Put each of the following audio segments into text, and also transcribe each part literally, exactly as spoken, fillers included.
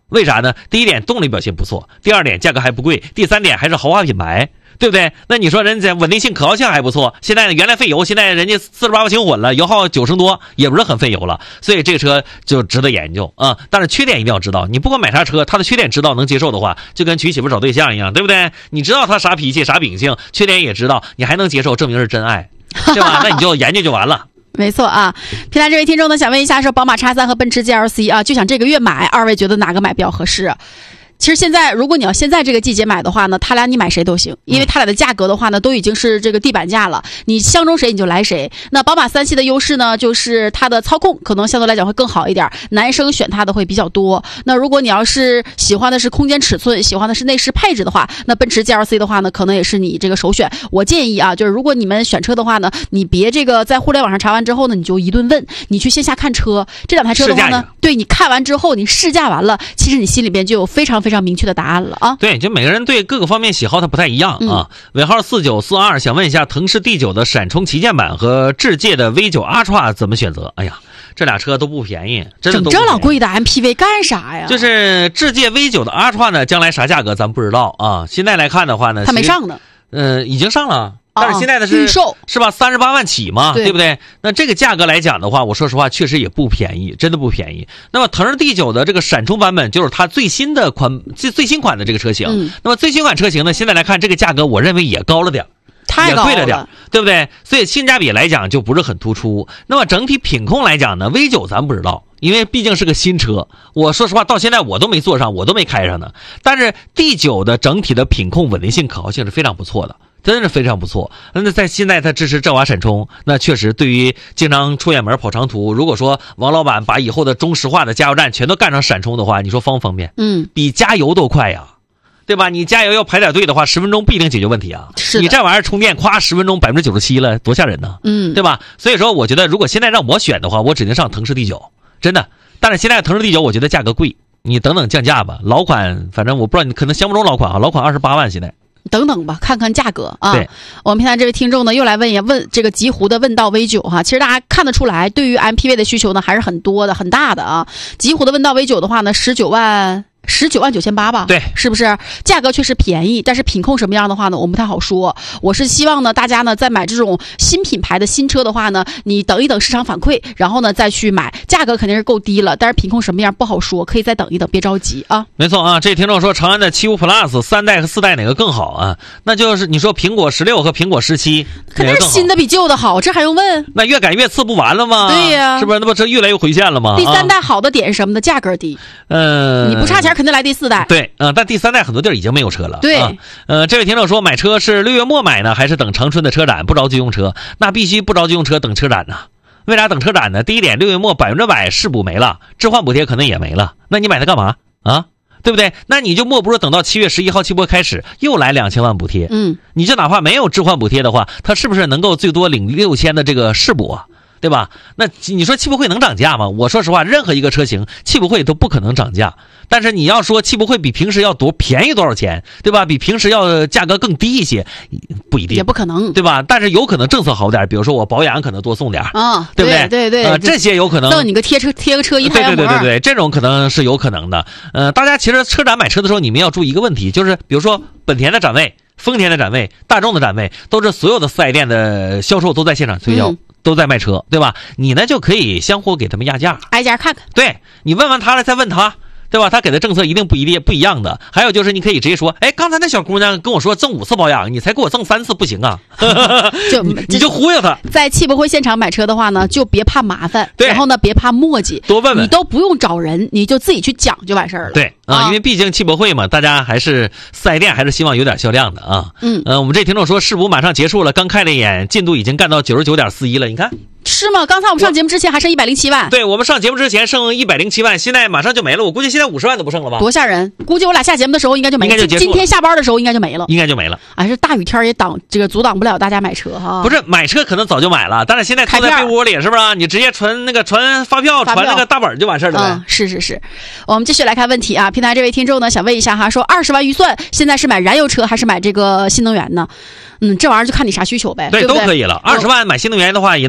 为啥呢？第一点，动力表现不错；第二点，价格还不贵；第三点，还是豪华品牌，对不对？那你说人家稳定性、可靠性还不错。现在原来费油，现在人家四十八伏轻混了，油耗九升多，也不是很费油了，所以这个车就值得研究啊、嗯。但是缺点一定要知道，你不管买啥车，它的缺点知道能接受的话，就跟娶媳妇找对象一样，对不对？你知道他啥脾气、啥秉性，缺点也知道，你还能接受，证明是真爱，对吧？那你就研究就完了。 没错啊，平台这位听众呢想问一下，说宝马 X 三 和奔驰 G L C 啊，就想这个月买，二位觉得哪个买比较合适？其实现在如果你要现在这个季节买的话呢，他俩你买谁都行，因为他俩的价格的话呢都已经是这个地板价了，你相中谁你就来谁。那宝马三系的优势呢，就是它的操控可能相对来讲会更好一点，男生选它的会比较多。那如果你要是喜欢的是空间尺寸，喜欢的是内饰配置的话，那奔驰 G L C 的话呢可能也是你这个首选。我建议啊，就是如果你们选车的话呢，你别这个在互联网上查完之后呢你就一顿问，你去线下看车，这两台车的话呢，对，你看完之后你试驾完了，其实你心里边就有非常非常明确的答案了啊。 对，就每个人对各个方面喜好它不太一样啊。尾号四九四二想问一下，腾势 D 九 的闪充旗舰版和智界的 V 九 Ultra 怎么选择？哎呀，这俩车都不便宜，真的都不便宜。 整这老贵的 M P V 干啥呀？ 就是智界 V 九 的 Ultra 呢，将来啥价格咱不知道啊。现在来看的话呢， 它没上呢。 嗯、呃，已经上了。但是现在的是预售是吧？三十八万起嘛， 对, 对不对？那这个价格来讲的话，我说实话，确实也不便宜，真的不便宜。那么腾势 D 九 的这个闪充版本，就是它最新的款，最最新款的这个车型。嗯、那么最新款车型呢，现在来看这个价格，我认为也高了点， 太高了， 也贵了点，对不对？所以性价比来讲就不是很突出。那么整体品控来讲呢 ，V 九 咱不知道。因为毕竟是个新车，我说实话到现在我都没坐上，我都没开上呢。但是 D 九 的整体的品控稳定性、可靠性是非常不错的，真是非常不错。那在现在它支持正滑闪充，那确实对于经常出远门跑长途，如果说王老板把以后的中石化的加油站全都干成闪充的话，你说方不方便？嗯，比加油都快呀。对吧？你加油要排点队的话，十分钟不一定解决问题啊。 是你这玩意儿充电，夸十分钟百分之九十七了，多吓人呢。嗯，对吧？所以说，我觉得如果现在让我选的话，我指定上腾势 D 九，真的。但是现在腾势 D 九，我觉得价格贵，你等等降价吧。老款，反正我不知道你可能想不中老款啊，老款二十八万现在。 等等吧，看看价格啊。 对， 我们平台这位听众呢又来问也问这个极狐的问道 V 九 哈，其实大家看得出来，对于 M P V 的需求呢还是很多的、很大的啊。极狐的问道 V 九 的话呢，十九万。十九万九千八吧， 对， 是不是？价格确实便宜，但是品控什么样的话呢，我们不太好说。我是希望呢，大家呢在买这种新品牌的新车的话呢，你等一等市场反馈，然后呢再去买，价格肯定是够低了，但是品控什么样不好说，可以再等一等，别着急啊。 没错啊，这听众说长安的七五 Plus 三代和四代哪个更好啊？那就是你说苹果十六和苹果十七， 肯定是新的比旧的好，这还用问？ 那越改越次不完了吗？ 对呀、 啊，是不是？那不这越来越回线了吗？ 第三代好的点是什么呢？价格低， 嗯， 你不差钱肯定来第四代。 对，嗯、呃，但第三代很多地儿已经没有车了。 对， 啊、呃，这位听众说买车是六月末买呢，还是等长春的车展？不着急用车，那必须不着急用车，等车展呢。为啥等车展呢？第一点，六月末百分之百试补没了，置换补贴可能也没了，那你买它干嘛啊？对不对？那你就莫不如等到七月十一号汽博开始又来两千万补贴，嗯，你就哪怕没有置换补贴的话，它是不是能够最多领六千的这个试补啊？对吧？那你说汽博会能涨价吗？我说实话，任何一个车型汽博会都不可能涨价。但是你要说汽博会比平时要多便宜多少钱，对吧？比平时要价格更低一些，不一定， 也不可能， 对吧？但是有可能政策好点，比如说我保养可能多送点啊， 对不对？ 对对对， 呃，这些有可能赠你个贴车贴个车一太阳膜， 对对对对对，这种可能是有可能的。呃，大家其实车展买车的时候，你们要注意一个问题，就是比如说本田的展位、丰田的展位、大众的展位，都是所有的四 S 店的销售都在现场推销。嗯，都在卖车，对吧？你呢就可以相互给他们压价， 挨家看看。 对，你问完他了再问他，对吧？他给的政策一定不一定不一样的。还有就是你可以直接说，哎，刚才那小姑娘跟我说赠五次保养，你才给我赠三次，不行啊！ 就你就忽悠他。 在汽博会现场买车的话呢，就别怕麻烦， 对， 然后呢别怕磨叽， 多问问， 你都不用找人，你就自己去讲就完事儿了。 对啊，啊因为毕竟汽博会嘛，大家还是四 S 店还是希望有点销量的啊。嗯，呃，我们这听众说试补马上结束了，刚看了一眼，进度已经干到九十九点四一了，你看。 是吗？刚才我们上节目之前还剩一百零七万。 对，我们上节目之前剩一百零七万，现在马上就没了。我估计现在五十万都不剩了吧？ 多吓人！估计我俩下节目的时候应该就没了。 应该就结束了。 今天下班的时候应该就没了。 应该就没了。 哎，这大雨天也挡这个阻挡不了大家买车哈。 不是买车可能早就买了，但是现在坐在被窝里是不是？你直接传那个传发票，传那个大本就完事儿了呗。 嗯，是是是。我们继续来看问题啊，平台这位听众呢想问一下哈，说二十万预算现在是买燃油车还是买这个新能源呢？嗯，这玩意儿就看你啥需求呗。 对， 对不对都可以了。二十万买新能源的话也能买不错的。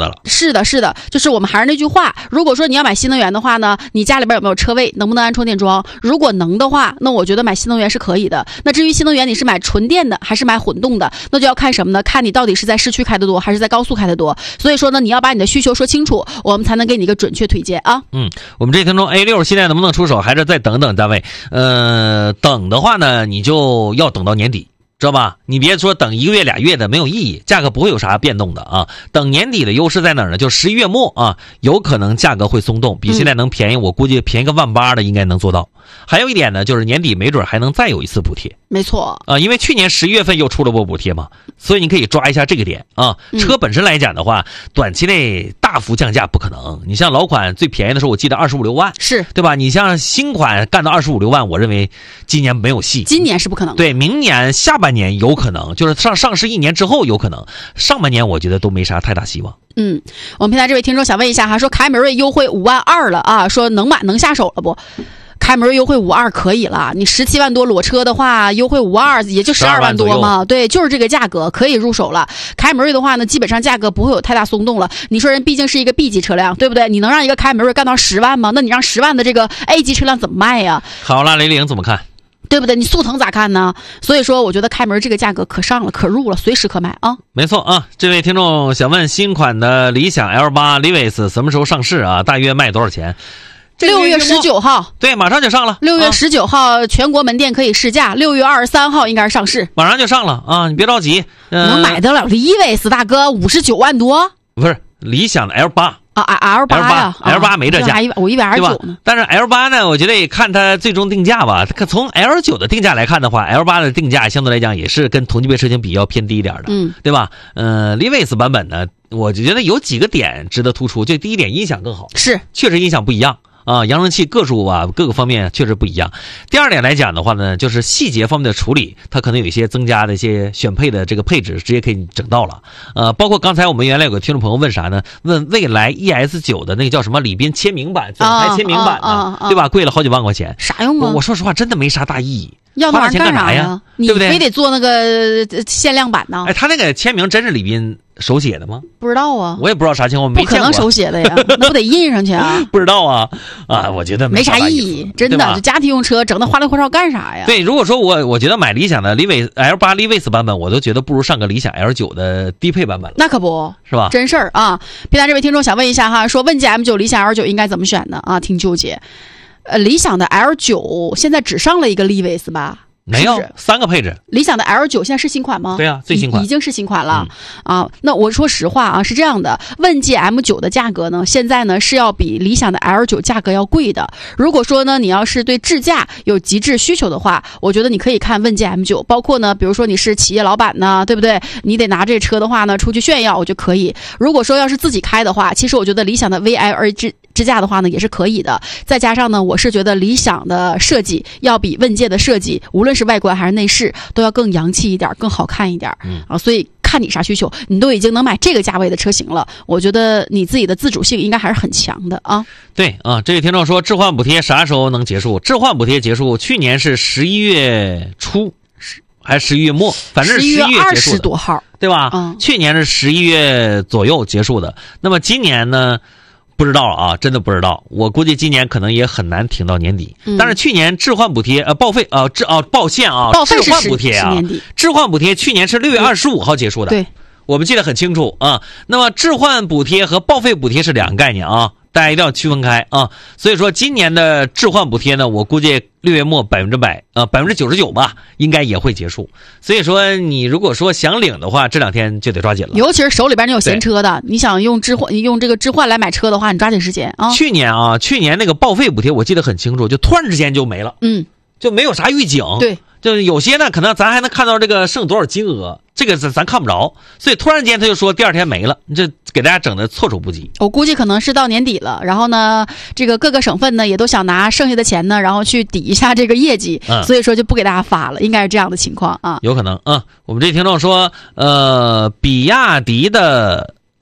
的了。 是的，是的，就是我们还是那句话，如果说你要买新能源的话呢，你家里边有没有车位，能不能安充电桩？如果能的话，那我觉得买新能源是可以的。那至于新能源你是买纯电的还是买混动的，那就要看什么呢？看你到底是在市区开的多还是在高速开的多。所以说呢，你要把你的需求说清楚，我们才能给你一个准确推荐啊。 嗯，我们这听众 A 六 现在能不能出手，还是再等等单位？呃，等的话呢，你就要等到年底。知道吧？你别说等一个月俩月的没有意义，价格不会有啥变动的啊。等年底的优势在哪儿呢？就十一月末啊，有可能价格会松动，比现在能便宜，嗯、我估计便宜个万八的应该能做到。还有一点呢，就是年底没准还能再有一次补贴。 没错啊，因为去年十一月份又出了波补贴嘛，所以你可以抓一下这个点啊。车本身来讲的话，嗯、短期内大幅降价不可能。你像老款最便宜的时候，我记得二十五六万， 是对吧？你像新款干到二十五六万，我认为今年没有戏。 今年是不可能。 对，明年下半年有可能，就是上上市一年之后有可能，上半年我觉得都没啥太大希望。 嗯，我们平台这位听众想问一下哈，说凯美瑞优惠五万二了啊，说能买能下手了不？凯美瑞优惠五二可以了，你十七万多裸车的话，优惠五二也就十二万多嘛，对，就是这个价格可以入手了。凯美瑞的话呢，基本上价格不会有太大松动了。你说人毕竟是一个 B 级车辆，对不对？你能让一个凯美瑞干到十万吗？那你让十万的这个 A 级车辆怎么卖呀？ 好了，雷凌怎么看？ 对不对？你速腾咋看呢？所以说，我觉得凯美瑞这个价格可上了，可入了，随时可买啊。 没错啊，这位听众想问新款的理想 L 八 Livis 什么时候上市啊？大约卖多少钱？ 六月十九号， 对，马上就上了。 六月十九号、啊、全国门店可以试驾，六月二十三号应该是上市， 马上就上了啊！你别着急， 呃、能买得了 Livis 大哥五十九万多？ 不是理想的 L 八。 啊 ，L 八呀 ，L 八没这价， 我以为 L 九呢。 但是 L 八呢，我觉得也看它最终定价吧。它从 L 九的定价来看的话 ，L 八的定价相对来讲也是跟同级别车型比要偏低一点的， 嗯， 对吧？呃 ，Livis 版本呢，我觉得有几个点值得突出。就第一点，音响更好， 是确实音响不一样。啊，扬声器个数啊，各个方面确实不一样。第二点来讲的话呢，就是细节方面的处理，它可能有一些增加的一些选配的这个配置，直接可以整到了。呃，包括刚才我们原来有个听众朋友问啥呢？问未来 E S 九的那个叫什么李斌签名版，总台签名版的， 啊啊啊、 对吧？贵了好几万块钱， 啥用啊？ 我, 我说实话，真的没啥大意义。 要那玩意儿干啥呀？ 你对不对？ 非得做那个限量版呢？ 哎，他那个签名真是李斌手写的吗？ 不知道啊， 我也不知道啥情况，没见过。 不可能手写的呀，那不得印上去啊？ 不知道啊啊，我觉得没啥意义， 真的。这家庭用车整那花里胡哨干啥呀？ 对，如果说我我觉得买理想的 Livis L 八 Livis 版本，我都觉得不如上个理想 L 九的低配版本了。 那可不是吧？ 真事儿啊！平台这位听众想问一下哈，说问界 M 九、理想 L 九应该怎么选呢？啊，挺纠结。呃，理想的 L 九现在只上了一个 Livis 吧？ 没有，三个配置。 理想的 L 九现在是新款吗？ 对啊，最新款已经是新款了、嗯、啊。那我说实话啊，是这样的，问界 M 九的价格呢，现在呢是要比理想的 L 九价格要贵的。如果说呢，你要是对智驾有极致需求的话，我觉得你可以看问界 M 九，包括呢，比如说你是企业老板呢，对不对？你得拿这车的话呢，出去炫耀，我就可以。如果说要是自己开的话，其实我觉得理想的 V L 智支架的话呢也是可以的，再加上呢，我是觉得理想的设计要比问界的设计，无论是外观还是内饰，都要更洋气一点，更好看一点。 嗯啊，所以看你啥需求，你都已经能买这个价位的车型了，我觉得你自己的自主性应该还是很强的啊。 对啊，这位听众说置换补贴啥时候能结束？置换补贴结束，去年是十一月初还是十一月末，反正是十一月二十多号， 对吧？ 嗯， 去年是十一月左右结束的。那么今年呢？不知道啊，真的不知道。我估计今年可能也很难挺到年底。 嗯、 但是去年置换补贴呃报废呃置啊报现啊报废置换补贴啊置换补贴去年是六月二十五号结束的。 对， 我们记得很清楚啊。那么置换补贴和报废补贴是两个概念啊。大家一定要区分开啊！所以说今年的置换补贴呢，我估计六月末百分之百呃百分之九十九吧，应该也会结束。所以说你如果说想领的话，这两天就得抓紧了。 尤其是手里边你有闲车的，你想用置换用这个置换来买车的话，你抓紧时间啊！ 去年啊，去年那个报废补贴我记得很清楚，就突然之间就没了， 嗯， 就没有啥预警。 对。 就是有些呢，可能咱还能看到这个剩多少金额，这个咱咱看不着，所以突然间他就说第二天没了，这给大家整的措手不及。 我估计可能是到年底了，然后呢，这个各个省份呢也都想拿剩下的钱呢，然后去抵一下这个业绩， 嗯、 所以说就不给大家发了，应该是这样的情况啊。 有可能啊、嗯，我们这听众说，呃，比亚迪的汉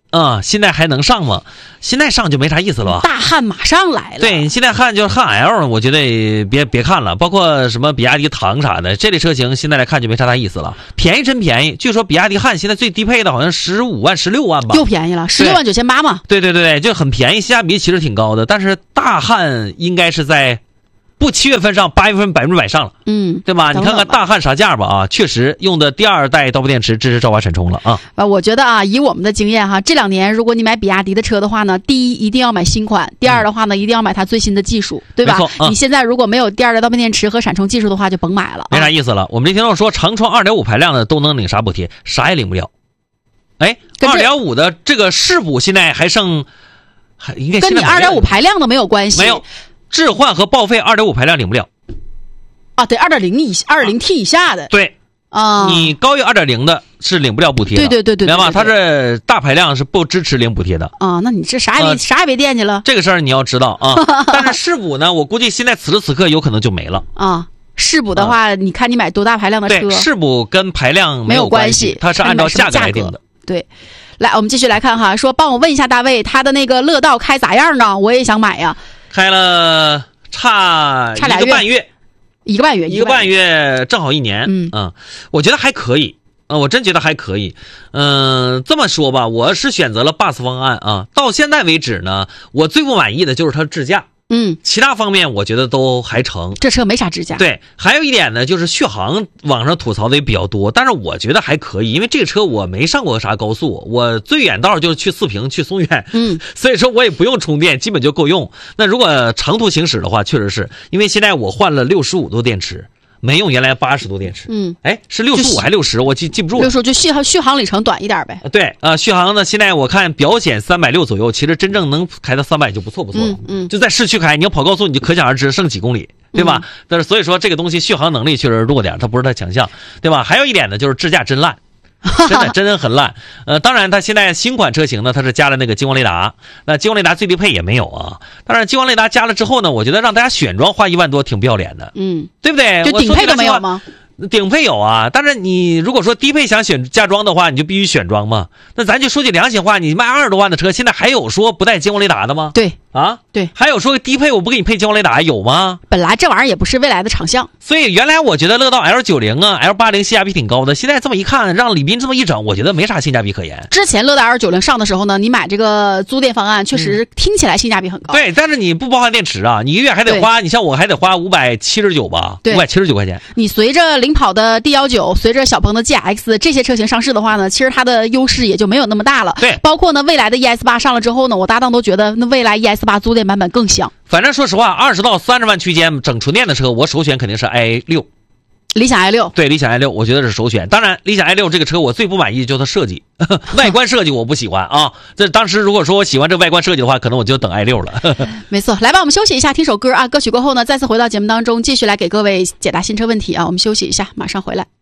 啊、嗯，现在还能上吗？现在上就没啥意思了吧？ 大汉马上来了。 对，现在汉就是汉 L， 我觉得别别看了，包括什么比亚迪唐啥的，这类车型现在来看就没啥大意思了。便宜真便宜，据说比亚迪汉现在最低配的好像十五万、十六万吧， 又便宜了，十六万九千八嘛。 对对对对，就很便宜，性价比其实挺高的。但是大汉应该是在不七月份上，八月份百分之百上了， 嗯， 对吧？ 等等吧你看看大汉啥价吧啊，确实用的第二代刀片电池支持超滑闪充了啊。 啊，我觉得啊，以我们的经验哈，这两年如果你买比亚迪的车的话呢，第一一定要买新款，第二的话呢，一定要买它最新的技术，对吧？ 没错嗯你现在如果没有第二代刀片电池和闪充技术的话，就甭买了、啊， 没啥意思了。我们这听众说长创二点五排量的都能领啥补贴？啥也领不了。哎， 跟这二点五的这个试补现在还剩，还应该跟你二点五排量的没有关系， 没有，置换和报废二点五排量领不了。 啊，对，二点零以二点零 T 以下的， 对。 啊， 你高于二点零的是领不了补贴的， 对对对对对明白吗？ 对对它这大排量是不支持领补贴的啊，那你这啥也别、 呃啥也别惦记了这个事儿你要知道啊。但是试补呢，我估计现在此时此刻有可能就没了。 啊。试补的话，你看你买多大排量的车， 对，试补跟排量没有有关系， 它是按照价格来定的。 对，来，我们继续来看哈，说帮我问一下大卫，他的那个乐道开咋样呢？我也想买呀。 开了差差俩一个半月， 一个半月， 一个半月正好一年。 嗯嗯，我觉得还可以。呃，我真觉得还可以。嗯、呃，这么说吧，我是选择了 B U S 方案啊。到现在为止呢，我最不满意的就是它支架。 嗯， 其他方面我觉得都还成。 这车没啥支架。 对，还有一点呢，就是续航，网上吐槽的也比较多，但是我觉得还可以，因为这个车我没上过啥高速，我最远道就是去四平、去松原， 嗯， 所以说我也不用充电，基本就够用。那如果长途行驶的话，确实是因为现在我换了六十五度电池。没用原来八十度电池， 嗯， 哎，是六十五还是六十？我记记不住了。 六十就续航续航里程短一点呗。 对，呃，续航呢，现在我看表显三百六左右，其实真正能开到三百就不错不错了。 嗯嗯， 就在市区开，你要跑高速，你就可想而知剩几公里，对吧？嗯、但是所以说这个东西续航能力确实弱点，它不是它强项，对吧？还有一点呢，就是支架真烂。真的真的很烂，呃，当然它现在新款车型呢，它是加了那个激光雷达，那激光雷达最低配也没有啊。当然激光雷达加了之后呢，我觉得让大家选装花一万多挺不要脸的， 嗯， 对不对？ 就顶配都没有吗？ 顶配有啊，但是你如果说低配想选加装的话，你就必须选装嘛。那咱就说句良心话，你卖二十多万的车，现在还有说不带激光雷达的吗？ 对啊， 对， 还有说低配我不给你配激光雷达，有吗？ 本来这玩意儿也不是未来的长项， 所以原来我觉得乐道 L 九十 啊 L 八十 性价比挺高的，现在这么一看，让李斌这么一整，我觉得没啥性价比可言。 之前乐道 L 九十 上的时候呢，你买这个租电方案，确实听起来性价比很高。 嗯、对，但是你不包含电池啊，你一个月还得花，你像我还得花五百七十九吧，五百七十九块钱。 你随着领跑的 D 幺九，随着小鹏的 G X 这些车型上市的话呢，其实它的优势也就没有那么大了。 对， 包括呢未来的 E S 八上了之后呢，我搭档都觉得那未来 E S 八租电版本更香。 反正说实话，二十到三十万区间整纯电的车，我首选肯定是 i 六。 理想 i 六， 对，理想 i 六，我觉得是首选。当然，理想 i 六这个车我最不满意就是它设计，外观设计我不喜欢啊。这当时如果说我喜欢这外观设计的话，可能我就等 i 六了。 没错，来吧，我们休息一下，听首歌啊。歌曲过后呢，再次回到节目当中，继续来给各位解答新车问题啊。我们休息一下，马上回来。